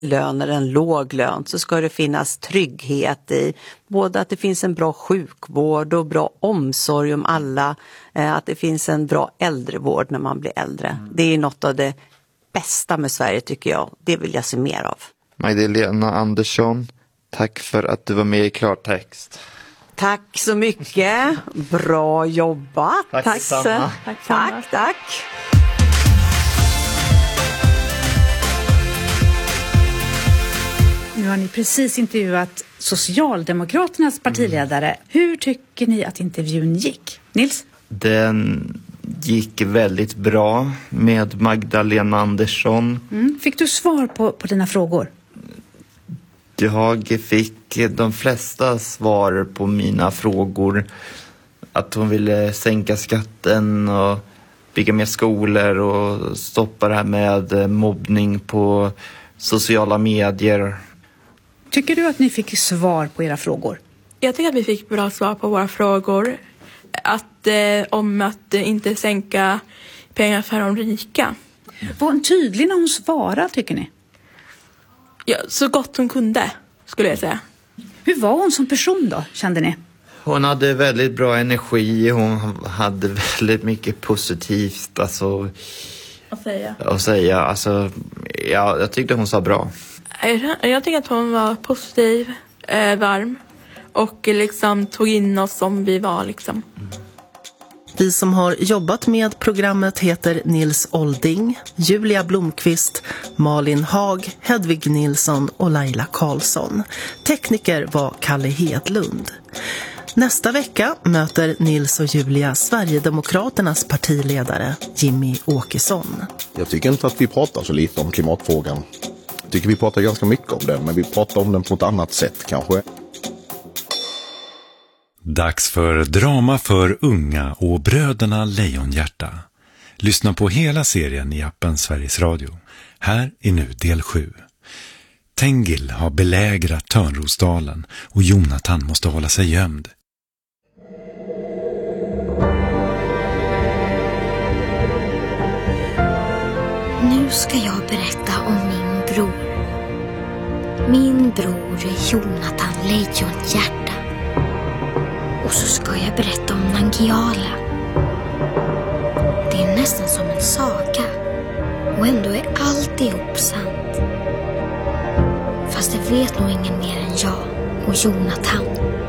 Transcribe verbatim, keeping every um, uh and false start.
lön eller en låg lön så ska det finnas trygghet i både att det finns en bra sjukvård och bra omsorg om alla, att det finns en bra äldrevård när man blir äldre. Mm. Det är något av det bästa med Sverige tycker jag. Det vill jag se mer av. Magdalena Andersson, tack för att du var med i Klartext. Tack så mycket. Bra jobbat. Tack, tack, samma. tack, tack, tack. Nu har ni precis intervjuat Socialdemokraternas partiledare. Mm. Hur tycker ni att intervjun gick? Nils? Den gick väldigt bra med Magdalena Andersson. Mm. Fick du svar på, på dina frågor? Jag fick de flesta svar på mina frågor. Att hon ville sänka skatten och bygga mer skolor och stoppa det här med mobbning på sociala medier. Tycker du att ni fick svar på era frågor? Jag tycker att vi fick bra svar på våra frågor. Att, eh, om att eh, inte sänka pengar för de rika. Var hon tydlig när hon svarade, tycker ni? Ja, så gott hon kunde, skulle jag säga. Hur var hon som person då, kände ni? Hon hade väldigt bra energi. Hon hade väldigt mycket positivt alltså, att säga. Att säga. Alltså, ja, jag tyckte hon sa bra. Jag tycker att hon var positiv, eh, varm och liksom tog in oss som vi var liksom. Vi som har jobbat med programmet heter Nils Olding, Julia Blomqvist, Malin Hag, Hedvig Nilsson och Laila Karlsson. Tekniker var Kalle Hedlund. Nästa vecka möter Nils och Julia Sverigedemokraternas partiledare Jimmy Åkesson. Jag tycker inte att vi pratar så lite om klimatfrågan. Jag tycker vi pratar ganska mycket om den, men vi pratar om den på ett annat sätt kanske. Dags för drama för unga och Bröderna Lejonhjärta. Lyssna på hela serien i appen Sveriges Radio. Här är nu del sju. Tengil har belägrat Törnrosdalen och Jonathan måste hålla sig gömd. Nu ska jag berätta om min bror. Min bror är Jonathan Lejonhjärta. Och så ska jag berätta om Nangiala. Det är nästan som en saga. Och ändå är alltihop sant. Fast det vet nog ingen mer än jag och Jonathan.